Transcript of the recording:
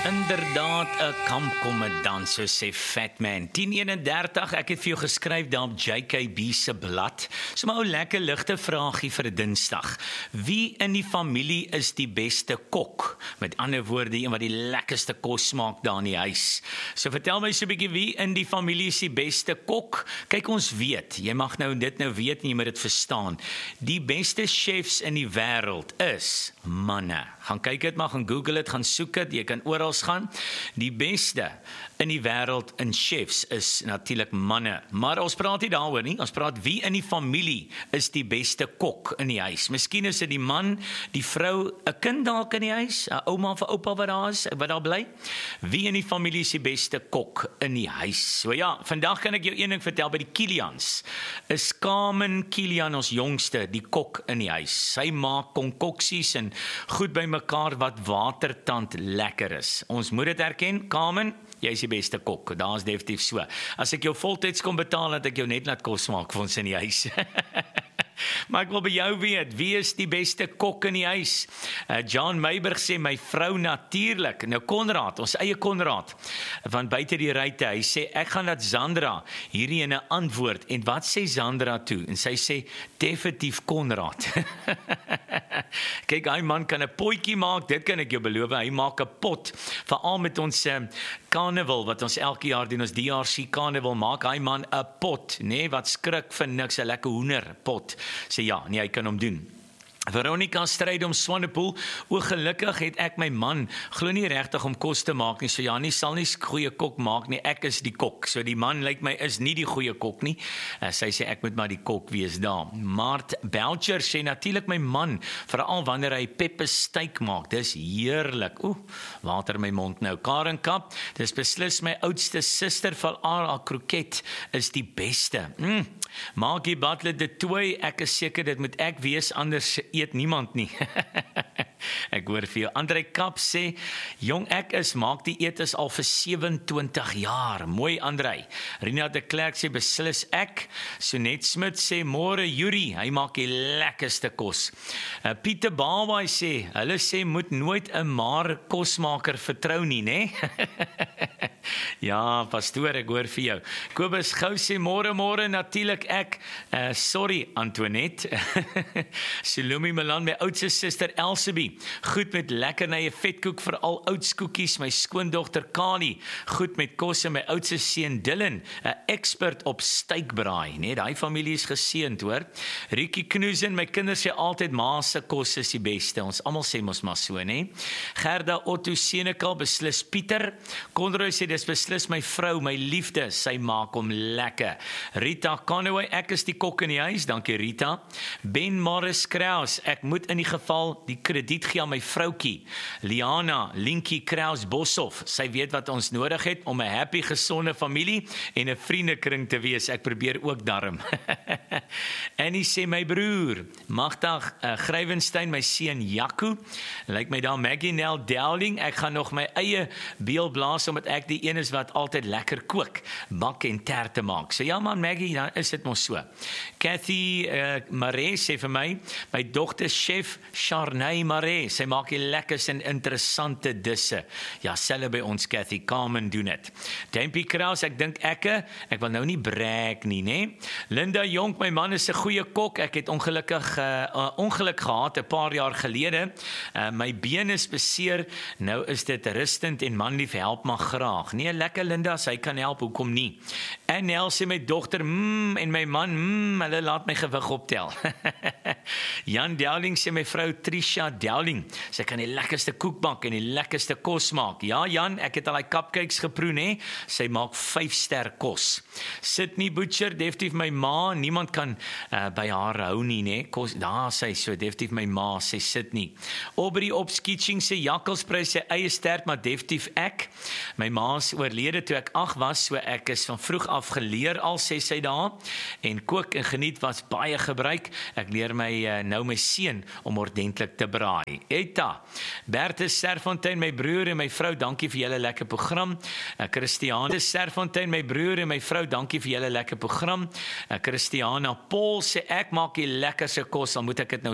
Inderdaad, 'n kampkommandant, so sê Fatman. 10:31, ek het vir jou geskryf daar op JKB se blad. So maar 'n lekker ligte vraagie vir 'n Dinsdag. Wie in die familie is die beste kok? Met ander woorde, een wat die lekkerste kos maak daar in die huis. So vertel my so 'n bietjie, wie in die familie is die beste kok? Kyk, ons weet, jy mag dit nou weet en jy moet dit verstaan. Die beste chefs in die wêreld is manne. Gaan kyk dit maar, gaan Google dit, gaan soek dit, jy kan oral gaan. Die beste in die wêreld in chefs is natuurlik manne. Maar ons praat nie daaroor nie. Ons praat wie in die familie is die beste kok in die huis. Miskien is dit die man, die vrou, 'n kind dalk in die huis, 'n ouma of 'n oupa wat daar bly. Wie in die familie is die beste kok in die huis? So ja, vandag kan ek jou een ding vertel, by die Kilians is Carmen Kilian ons jongste, die kok in die huis. Sy maak konkoksies en goed bymekaar wat watertand lekker is. Ons moet dit erken, Carmen, jy is die beste kok, daar is definitief so. As ek jou voltyds kon betaal, het ek jou net laat kos maak vir ons in die huis. Maar ek wil by jou weet, wie is die beste kok in die huis? John Meiberg sê, my vrou natuurlik. Nou Konrad, ons eie Konrad, van buite die ruite, hy sê, ek gaan laat Sandra hierdie in 'n antwoord. En wat sê Sandra toe? En sy sê, definitief Konrad. Kyk, hy man kan 'n potjie maak, dit kan ek jou beloof, hy maak 'n pot, veral met ons karneval, wat ons elke jaar doen, ons DRC karneval, maak hy man 'n pot, nee, wat skrik vir niks, 'n lekker hoenderpot. Sê ja, nee, hy kan hom doen. Veronica stryd om Swanepoel. Gelukkig het ek my man glo nie regtig om kos te maak nie. So ja, nie sal nie goeie kok maak nie. Ek is die kok. So die man lyk my is nie die goeie kok nie. Sy sê ek moet maar die kok wees daar. Mart Belcher sê natuurlik my man, veral wanneer hy peppersteak maak. Dis heerlik. Water in my mond nou. Karen Kap, dis beslis my oudste suster van haar kroket is die beste. Maggie Butler de Tooi, ek is seker dit moet ek wees, anders eet niemand nie. Ek hoor vir jou. Andrei Kap sê, jong ek maak die etes al vir 27 jaar. Mooi Andrei. Rina de Klerk sê, beslis ek. Sonet Smit sê, môre Yuri, hy maak die lekkerste kos. Pieter Bawai sê, hulle sê, moet nooit 'n maar kosmaker vertrou nie, né? Ja, pastoor, ek hoor vir jou. Kobus Gou sê, môre, natuurlik ek. Sorry, Antoinette. Salome Milan, my oudste suster Elsabie. Goed met lekkernye vetkoek, veral oudskoekies. My skoondogter Kali, goed met kos en my oudste seun Dylan, 'n expert op steikbraai. Nee, daai familie is geseënd, hoor. Rietjie Knoesen, my kinders sê altyd ma se kos is die beste. Ons almal sê mos maar so, nê. Gerda Otto Senekal, beslis Pieter. Konroy sê dis beslis my vrou, my liefde, sy maak hom lekker. Rita Conway, ek is die kok in die huis, dankie Rita. Ben Morris Kraus, ek moet in die geval die krediet gee aan my vroukie. Liana Linkie Kraus Boshoff, sy weet wat ons nodig het om 'n happy, gesonde familie en 'n vriendekring te wees. Ek probeer ook darm. Annie sê my broer, Magdag Grywenstein, my seun Jaco. Lyk my daar Maggie Nell Dowling, ek gaan nog my eie beel blaas omdat ek die een is wat altyd lekker kook, bak en terte maak. So ja man Maggie, dan is dit mos so. Cathy Maree sê vir my dogter chef Charney Maree, sy maak die lekkers en interessante disse. Ja, selfe by ons Cathy, Carmen doen dit. Dempie Kraus, ek dink ek wil nou nie brag nie, né? Linda Jonk, my man is 'n goeie kok. Ek het ongeluk gehad 'n paar jaar gelede. My been is beseer, nou is dit rustend en manlief help maar graag. Nee, lekker Linda, sy kan help, hoekom nie? En Nel sê my dogter, en my man, hulle laat my gewig optel. Jan Dowling sê my vrou Trisha Dowling, sy kan die lekkerste koek bak en die lekkerste kos maak. Ja Jan, ek het al die cupcakes geproe, né? Sy maak 5-ster kos. Sydney Butcher, definitief my ma, niemand kan by haar hou nie, né? Kos, daar sy so, definitief my ma, sê Sydney. Aubrey Opskitching sê Jakkalsprys sy eie sterk, maar definitief ek. My ma is oorlede toe ek 8 was, so ek is van vroeg af geleer al, sê sy daar. En kook en geniet was baie gebruik. Ek leer nou my seun om ordentlik te braai. Eta, Bertus Serfontein, my broer en my vrou, dankie vir julle lekker program. Christiane Serfontein, my broer en my vrou, dankie vir julle lekker program. Christiana Paul sê ek maak die lekkerste kos, dan moet ek dit nou